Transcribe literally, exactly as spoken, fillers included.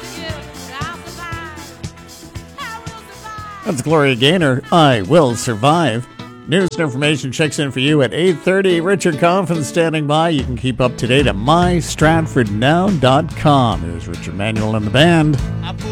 That's Gloria Gaynor. I Will Survive. News and information checks in for you at eight thirty. Richard Coffin standing by. You can keep up to date at my stratford now dot com. Here's Richard Manuel and the band.